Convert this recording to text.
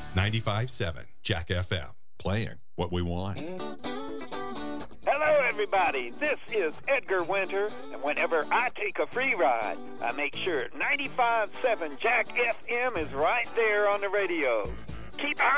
95.7 Jack FM. Playing what we want. Hello, everybody. This is Edgar Winter, and whenever I take a free ride, I make sure 95.7 Jack FM is right there on the radio. Keep